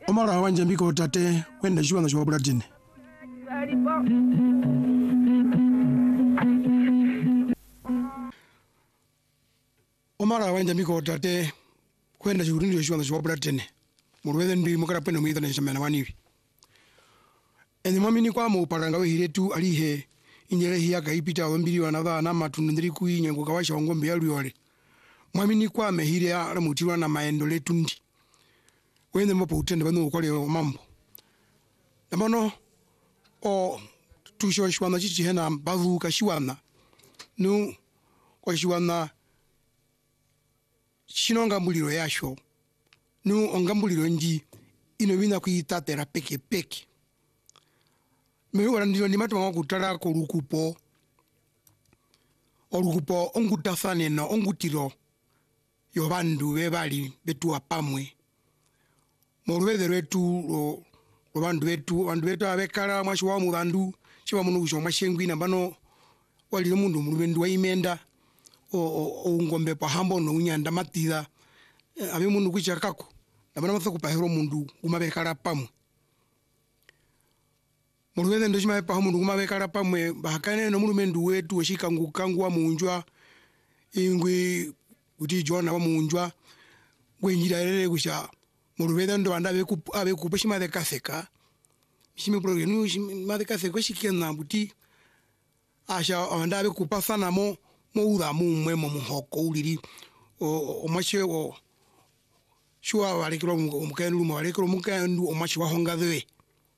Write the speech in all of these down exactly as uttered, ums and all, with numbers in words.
Omara wanje mbiko tate wenda jua na jua buladine. Omara wanje mbiko tate wenda jua jua na jua buladine. Muruweze ndi mukara pene mwitha na shamana waniwi. Eni mwamini kwa mu paranga we hiretu alihe inyere hiya gaipita wambiri wanadha na matundiri kuinye ngukawasha ngombe yalu yole. Mwamini kwa mehire ala mutirwa na maendo letundi. Wende mpo utende bano ukole mambo. Namano o tusho shwana chichi hena bavu kashiwana. Nu kwa shiwana shinonga muliro yasho. Nu ongambuliro nji ino wina kuitatera peke peke. Mewe warandilo ni matu mwa kutara ko rukupo. O rukupo ongutafane na ongutiro. Yo bandu webali betu apamwe. Moruweze wetu lo lo bandu wetu bandu wetu abekala mwashi wa mu bandu chiwa munu kusho mwashengwi na bano wali mundu mulubendu wa imenda o o ngombe pa hambo no unyanda matira e, abe mundu kuchakako na bana matho kupahero mundu kumabekala pamwe. Moruweze ndo chima pa mundu kumabekala pamwe bahakane no mulubendu wetu oshika ngukangu wa munjwa ingwe kuti jona wa munjwa gwenjira lele kusha Muruweza ndo anda beku abe kupeshi made kaseka. Shimi progrenu shimi made kaseka shikena buti. Asha anda abe kupasa na mo mo ura mu mwemo muhoko uliri o omashe o shwa walikiro mukenu mu walikiro mukenu omashe wa hongawe.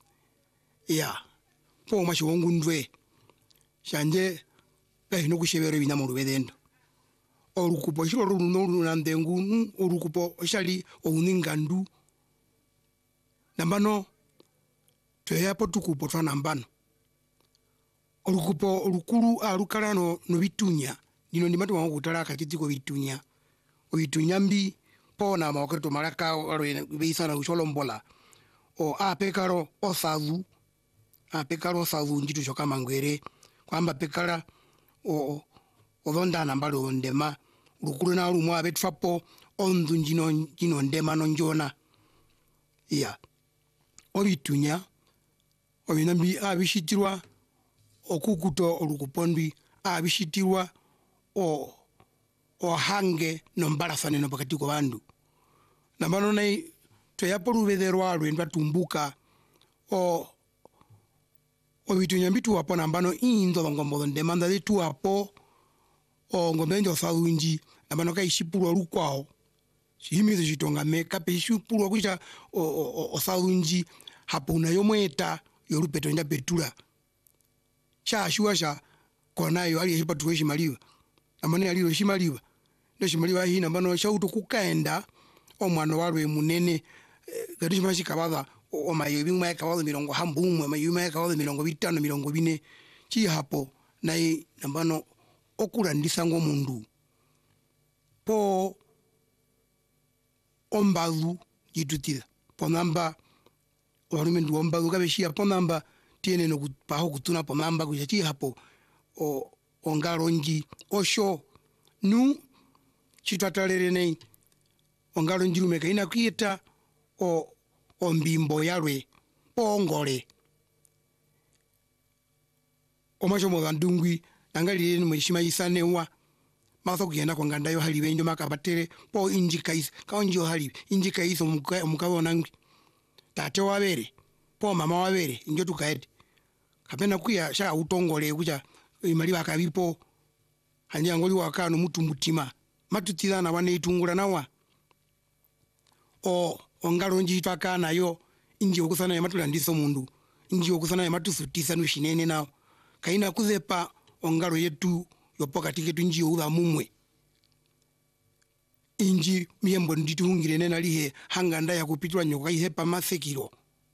Ya. Po omashe wongundwe. Shanje pe no kushebere bina muruweza ndo. Orukupo shiro runo runandengu orukupo shali ouningandu nambano tweyapo tukupo twa nambano orukupo orukuru arukarano no bitunya dino ndimatu wangu kutala katitiko bitunya obitunya mbi pona maoketo maraka aro beisana usholombola o apekaro osazu apekaro osazu njitu shokama ngwere kwamba pekara o Odonda nambalo ndema rukuru na rumo abetfapo ondu njino njino ndema no njona ya obitunya obinambi abishitirwa okukuto olukupondi abishitirwa o o hange no mbarafane no pakati ko bandu nambano nei toyapo rubederwa rwendwa tumbuka o obitunya mbitu wapo nambano indo ngombo ndema ndade tu apo o ngombe ndo saunji nabano ka ishipurwa rukwao shimize jitonga meka pe ishipurwa kucha o o, o saunji hapo na yomweta yorupeto nda betula sha shuwa sha konayo ali hipa tuweshi maliwa amane ali shimaliwa ndo shimaliwa hii nabano sha utukukaenda omwana walwe munene gadi mashi kabaza o mayebi mwa kabaza milongo hambumwe mayebi mwa kabaza milongo bitano milongo bine chi hapo nai nabano okura ndisango mundu po ombazu yitutira po namba warumendu ombazu kabeshia po namba tiene no paho kutuna po namba kuchati hapo o ongaronji osho nu chitatalere nei ongaronji lumeka ina kuita o ombimbo yarwe pongole omasho mogandungwi angali ni mwishima isane wa maso kugenda kwa ngandayo halibe ndio makabatere po injika is kaonjo halibe injika iso mukabona ngi tate wabere po mama wabere ndio tukaede kapena kuya sha utongole kuja imali bakabipo hanya ngoli wakano mutu mutima matutizana wane itungula nawa o ongaronji twakana yo inji okusana ya matula ndiso mundu inji okusana ya matusutisa no shinene nawo kaina kuzepa ongaro yetu yopoka tiketu nji uza mumwe inji miyembo nditungire nena lihe hanganda ya kupitwa nyoka ihepa masekiro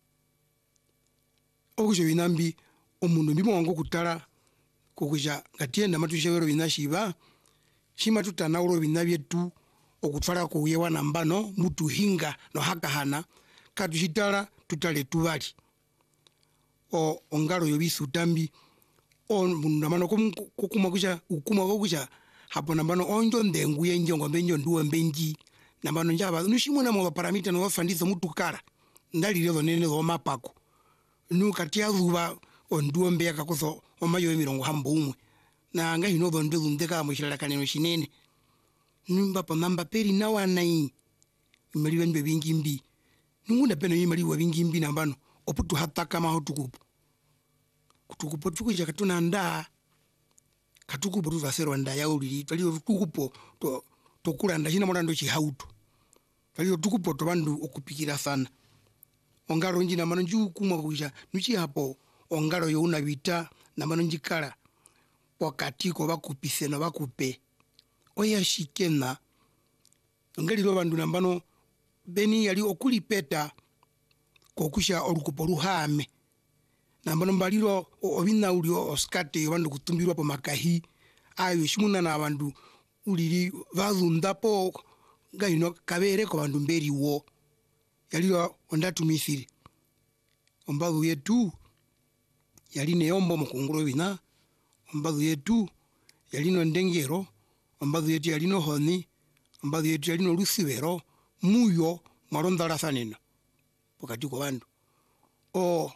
okusho binambi omundu mbimo wangu kutala kukusha ngatienda matushewero binashiba shima tutana ulo binabyetu okutwala ko yewa nambano mutu hinga no hakahana katushitala tutale tubali o ongaro yobisu tambi on namano kukuma kusha ukuma kusha hapo nambano onjo ndengu yenjo ngombe njo nduwe mbenji nambano njaba nushimuna mwa paramita no wafandisa mutukara ndali lezo nene zo mapako nu katia zuba onduo mbeka kuso omayo emirongo hambo umwe na nga hino ndo ndeka mushirala kaneno shinene numba pa mamba peri na wanai imali wenbe bingi mbi nungunda peno imali wa bingi mbi nambano oputu hata kama hotukupo kutukupo tukuja katuna nda katukupo tuvasero nda ya uli twaliyo tukupo to tokula nda shina morando chi hauto twaliyo tukupo to bandu okupikira sana ongaro njina mano nju kumwa kuja nuchi hapo ongaro yo una vita na mano njikala wakati ko bakupise no bakupe oya shikena ngali lo bandu nambano beni yali okulipeta kokusha olukupo luhame nambano mbaliro obina ulio oskate bandu kutumbirwa po makahi ayo shimuna na bandu uliri vazundapo gaino kabere ko bandu mberi wo yali ondatu misiri ombavu yetu yali ne yombo mukunguro bina ombavu yetu yali no ndengero ombavu yetu yali no honi ombavu yetu yali no lusivero muyo marondala sanena pokati ko bandu o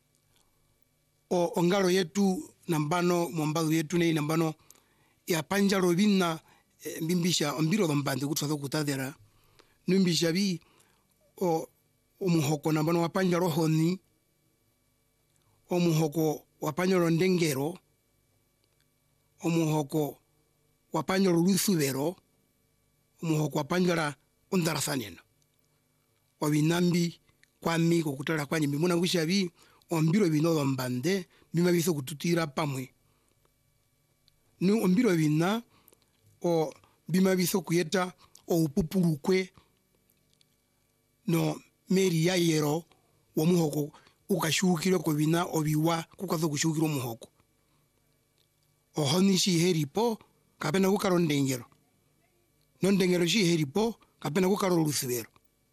o ongalo yetu nambano mombavu yetu ne nambano ya panjaro bina e, mbimbisha ombiro dombande kutsazo kutadera numbisha bi o omuhoko nambano wa panjaro honi omuhoko wa panjaro ndengero omuhoko wa panjaro lusivero omuhoko wa panjara ondarasanena obinambi kwami kokutala kwani mimuna kushabi ombiro bino dombande bima biso kututira pamwe nu ombiro bina o bima biso kuyeta o upupulukwe no meri ya yero wo muhoko ukashukiro ko bina obiwa kukazo kushukiro muhoko ohoni shi heripo kapena kukaro ndengero nondengero shi heripo kapena kukaro lusivero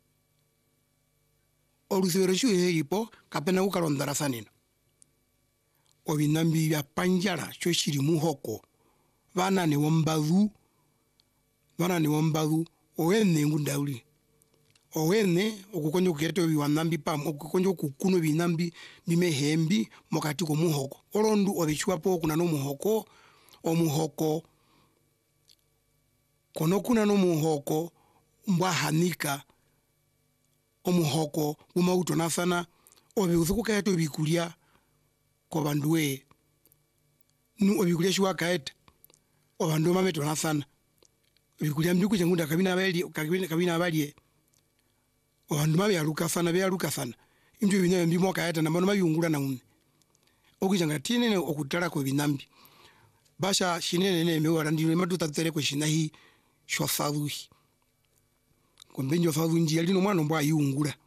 olusivero shi heripo kapena kukaro ndarasanena obinambi bya panjara cyo shiri muhoko bana ne wombazu bana ne wombazu owene ngundauli owene okukonyo kuketo biwanambi pam okukonyo kukuno binambi bimehembi mokati ko muhoko olondu obichwapo kuna no muhoko omuhoko kono kuna no muhoko mbwa hanika omuhoko umauto nasana obiuzu kukayeto bikulia ko banduwe nu obikulia shwa kaeta obandu mameto nasana bikulia mbiku changunda kabina bali kabina kabina bali obandu mabe yaluka sana be yaluka sana indu binyo mbimo kaeta na mano mayungula na umwe okujanga tinene okutala ko binambi basha shinene ne mewa ndiro matuta tere ko shinahi shwa saduhi kombenjo sadunji yali no mwana mbwa yungula